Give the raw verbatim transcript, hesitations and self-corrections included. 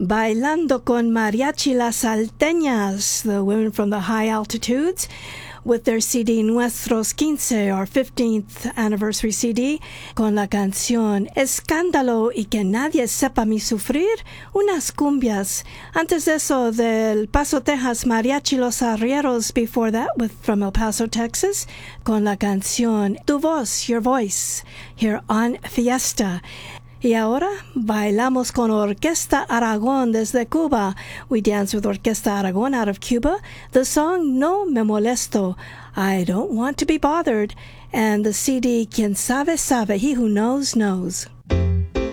Bailando con Mariachi Las Salteñas, the women from the high altitudes, with their C D Nuestros quince, or fifteenth anniversary C D, con la canción Escándalo y que nadie sepa mi sufrir, unas cumbias. Antes de eso, del Paso, Texas, Mariachi Los Arrieros, before that, with from El Paso, Texas, con la canción Tu Voz, Your Voice, here on Fiesta. Y ahora bailamos con Orquesta Aragón desde Cuba. We dance with Orquesta Aragón out of Cuba. The song No Me Molesto, I Don't Want to Be Bothered, and the C D Quien Sabe Sabe, He Who Knows Knows.